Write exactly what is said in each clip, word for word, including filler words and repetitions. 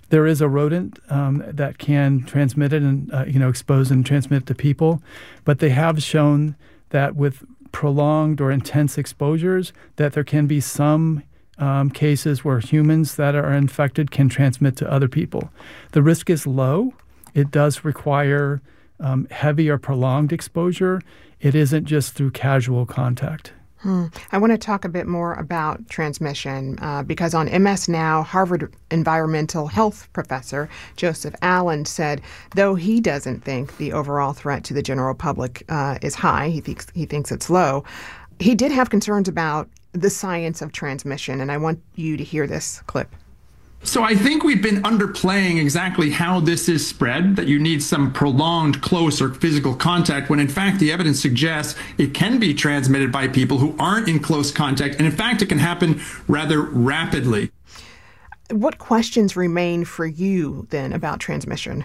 there is a rodent um, that can transmit it and uh, you know expose and transmit it to people, but they have shown that with prolonged or intense exposures, that there can be some um, cases where humans that are infected can transmit to other people. The risk is low. It does require um, heavy or prolonged exposure. It isn't just through casual contact. Hmm. I want to talk a bit more about transmission uh, because on M S Now, Harvard environmental health professor Joseph Allen said, though he doesn't think the overall threat to the general public uh, is high, he thinks he thinks it's low. He did have concerns about the science of transmission, and I want you to hear this clip. So I think we've been underplaying exactly how this is spread, that you need some prolonged close or physical contact, when in fact the evidence suggests it can be transmitted by people who aren't in close contact. And in fact, it can happen rather rapidly. What questions remain for you then about transmission?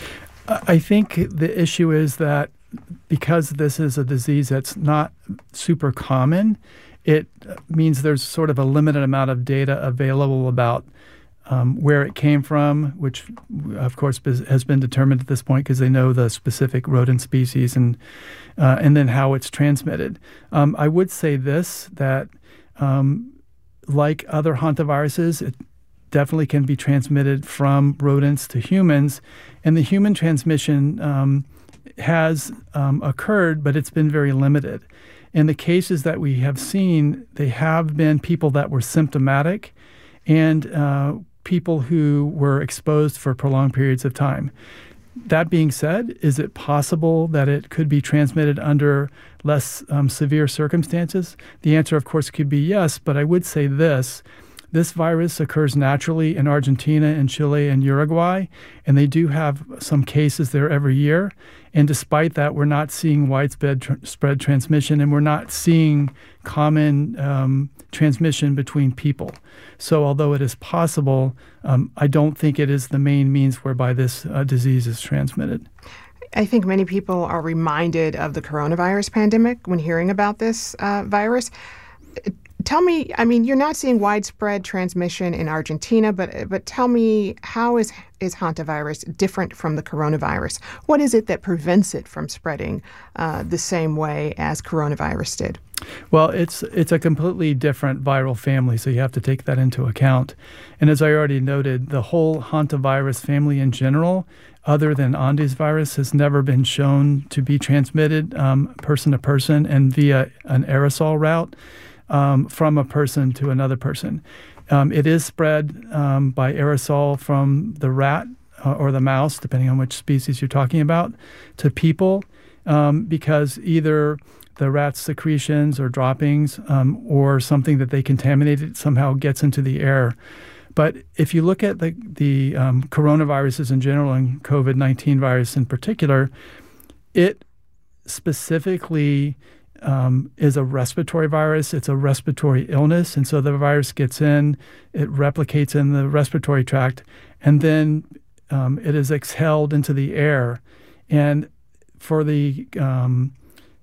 I think the issue is that because this is a disease that's not super common, it means there's sort of a limited amount of data available about Um, where it came from, which, of course, has been determined at this point because they know the specific rodent species, and uh, and then how it's transmitted. Um, I would say this, that um, like other hantaviruses, it definitely can be transmitted from rodents to humans, and the human transmission um, has um, occurred, but it's been very limited. In the cases that we have seen, they have been people that were symptomatic and uh, people who were exposed for prolonged periods of time. That being said, is it possible that it could be transmitted under less um, severe circumstances? The answer, of course, could be yes, but I would say this. This virus occurs naturally in Argentina and Chile and Uruguay, and they do have some cases there every year. And despite that, we're not seeing widespread tr- spread transmission, and we're not seeing common um, transmission between people. So although it is possible, um, I don't think it is the main means whereby this uh, disease is transmitted. I think many people are reminded of the coronavirus pandemic when hearing about this uh, virus. Tell me, I mean, you're not seeing widespread transmission in Argentina, but but tell me, how is is hantavirus different from the coronavirus? What is it that prevents it from spreading uh, the same way as coronavirus did? Well, it's it's a completely different viral family, so you have to take that into account. And as I already noted, the whole hantavirus family in general, other than Andes virus, has never been shown to be transmitted um, person to person and via an aerosol route. Um, from a person to another person. Um, it is spread um, by aerosol from the rat uh, or the mouse, depending on which species you're talking about, to people um, because either the rat's secretions or droppings um, or something that they contaminated somehow gets into the air. But if you look at the, the um, coronaviruses in general and COVID nineteen virus in particular, it specifically Um, is a respiratory virus. It's a respiratory illness. And so the virus gets in, it replicates in the respiratory tract, and then um, it is exhaled into the air. And for the um,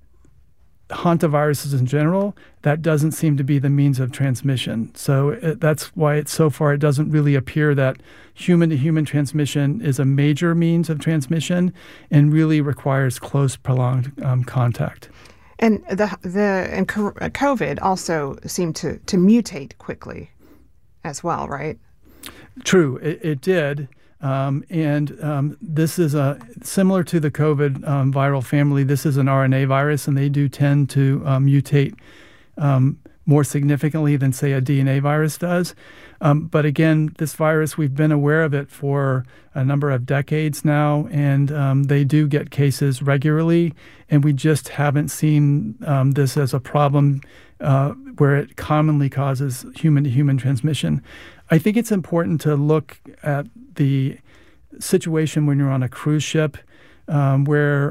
hantaviruses in general, that doesn't seem to be the means of transmission. So it, that's why it, so far it doesn't really appear that human-to-human transmission is a major means of transmission and really requires close, prolonged um, contact. And the the and COVID also seemed to, to mutate quickly as well, right? True, it, it did. Um, and um, this is a similar to the COVID um, viral family. This is an R N A virus, and they do tend to um, mutate um, more significantly than, say, a D N A virus does. Um, but again, this virus, we've been aware of it for a number of decades now, and um, they do get cases regularly, and we just haven't seen um, this as a problem uh, where it commonly causes human-to-human transmission. I think it's important to look at the situation when you're on a cruise ship um, where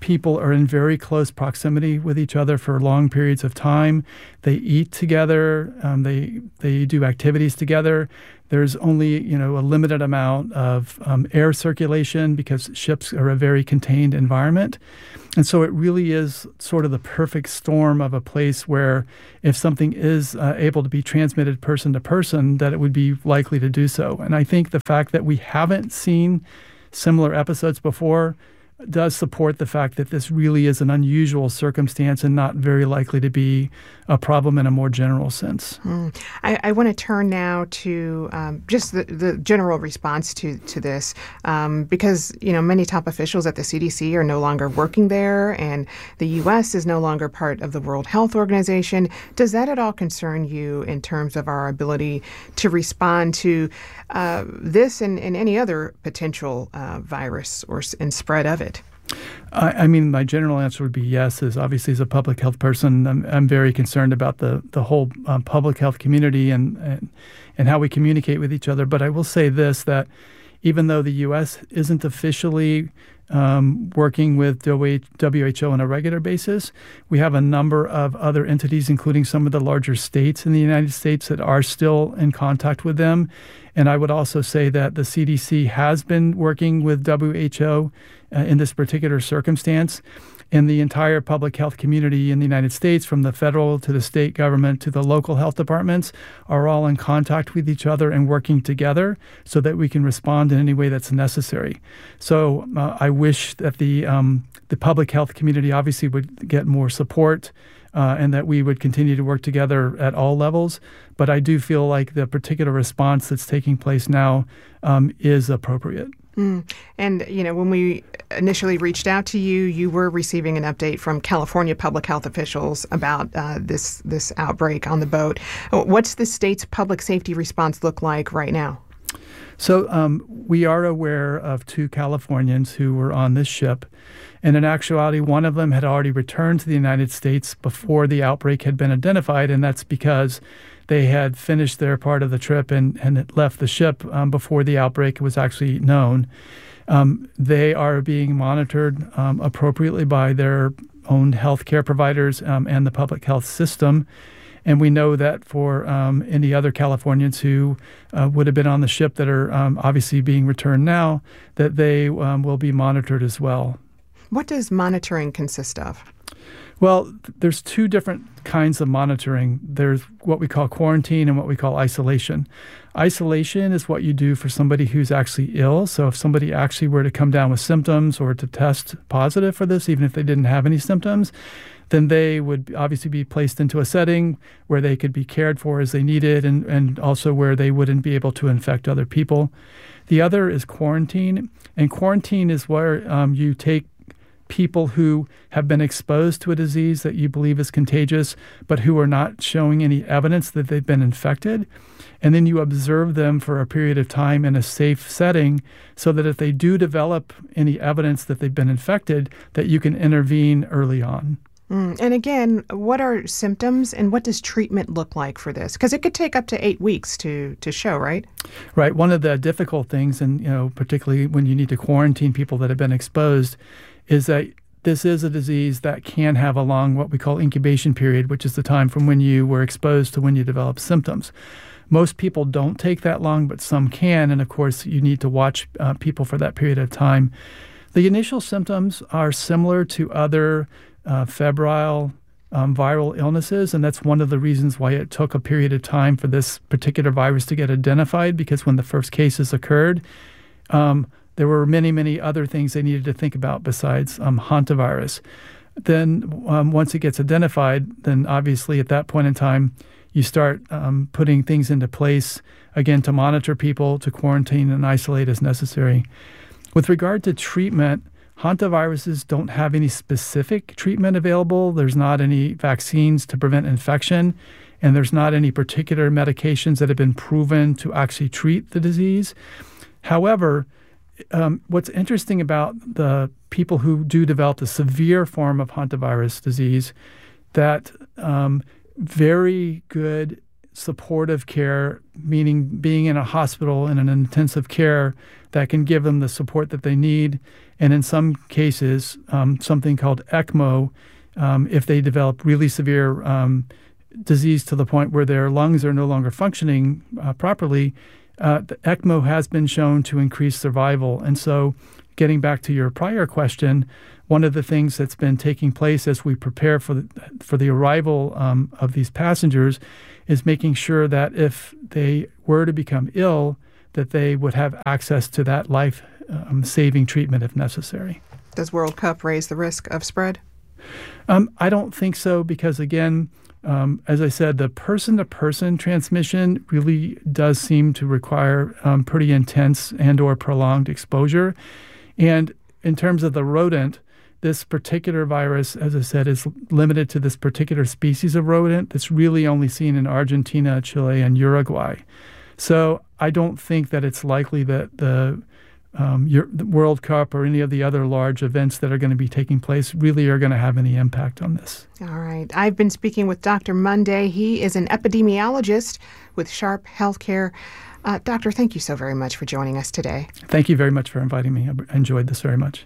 people are in very close proximity with each other for long periods of time. They eat together. Um, they they do activities together. There's only, you know, a limited amount of um, air circulation because ships are a very contained environment. And so it really is sort of the perfect storm of a place where if something is uh, able to be transmitted person to person, that it would be likely to do so. And I think the fact that we haven't seen similar episodes before does support the fact that this really is an unusual circumstance and not very likely to be a problem in a more general sense. Mm. I, I want to turn now to um, just the, the general response to, to this, um, because, you know, many top officials at the C D C are no longer working there, and the U S is no longer part of the World Health Organization. Does that at all concern you in terms of our ability to respond to uh, this and, and any other potential uh, virus or and spread of it? I, I mean, my general answer would be yes. As obviously as a public health person, I'm, I'm very concerned about the the whole um, public health community and, and and how we communicate with each other. But I will say this, that even though the U S isn't officially um, working with W H O on a regular basis, we have a number of other entities, including some of the larger states in the United States, that are still in contact with them. And I would also say that the C D C has been working with W H O uh, in this particular circumstance. And the entire public health community in the United States, from the federal to the state government to the local health departments, are all in contact with each other and working together so that we can respond in any way that's necessary. So uh, I wish that the um, the public health community obviously would get more support uh, and that we would continue to work together at all levels. But I do feel like the particular response that's taking place now um, is appropriate. Mm. And, you know, when we initially reached out to you, you were receiving an update from California public health officials about uh, this this outbreak on the boat. What's the state's public safety response look like right now? So um, we are aware of two Californians who were on this ship. And in actuality, one of them had already returned to the United States before the outbreak had been identified, and that's because they had finished their part of the trip and, and had left the ship um, before the outbreak was actually known. Um, they are being monitored um, appropriately by their own healthcare providers um, and the public health system. And we know that for um, any other Californians who uh, would have been on the ship that are um, obviously being returned now, that they um, will be monitored as well. What does monitoring consist of? Well, th- there's two different kinds of monitoring. There's what we call quarantine and what we call isolation. Isolation is what you do for somebody who's actually ill. So if somebody actually were to come down with symptoms or to test positive for this, even if they didn't have any symptoms, then they would obviously be placed into a setting where they could be cared for as they needed, and, and also where they wouldn't be able to infect other people. The other is quarantine. And quarantine is where um, you take people who have been exposed to a disease that you believe is contagious, but who are not showing any evidence that they've been infected. And then you observe them for a period of time in a safe setting so that if they do develop any evidence that they've been infected, that you can intervene early on. Mm. And again, what are symptoms and what does treatment look like for this? Because it could take up to eight weeks to, to show, right? Right. One of the difficult things, and you know, particularly when you need to quarantine people that have been exposed, is that this is a disease that can have a long, what we call incubation period, which is the time from when you were exposed to when you develop symptoms. Most people don't take that long, but some can. And of course, you need to watch uh, people for that period of time. The initial symptoms are similar to other uh, febrile um, viral illnesses. And that's one of the reasons why it took a period of time for this particular virus to get identified, because when the first cases occurred, um, there were many, many other things they needed to think about besides um, hantavirus. Then um, once it gets identified, then obviously at that point in time, you start um, putting things into place, again, to monitor people, to quarantine and isolate as necessary. With regard to treatment, hantaviruses don't have any specific treatment available. There's not any vaccines to prevent infection, and there's not any particular medications that have been proven to actually treat the disease. However, Um, what's interesting about the people who do develop the severe form of hantavirus disease, that um, very good supportive care, meaning being in a hospital in an intensive care that can give them the support that they need. And in some cases, um, something called ECMO, um, if they develop really severe um, disease to the point where their lungs are no longer functioning uh, properly, uh, the ECMO has been shown to increase survival. And so getting back to your prior question, one of the things that's been taking place as we prepare for the, for the arrival um, of these passengers is making sure that if they were to become ill, that they would have access to that life-saving um, treatment if necessary. Does World Cup raise the risk of spread? Um, I don't think so because, again, um, as I said, the person-to-person transmission really does seem to require um, pretty intense and or prolonged exposure. And in terms of the rodent, this particular virus, as I said, is limited to this particular species of rodent that's really only seen in Argentina, Chile, and Uruguay. So I don't think that it's likely that the, um, Euro- the World Cup or any of the other large events that are going to be taking place really are going to have any impact on this. All right. I've been speaking with Doctor Monday. He is an epidemiologist with Sharp Healthcare. Uh, doctor, thank you so very much for joining us today. Thank you very much for inviting me. I enjoyed this very much.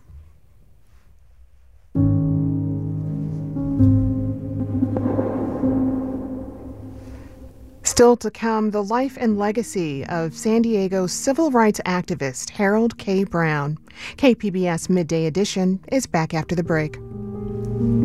Still to come, the life and legacy of San Diego civil rights activist Harold K. Brown. K P B S Midday Edition is back after the break.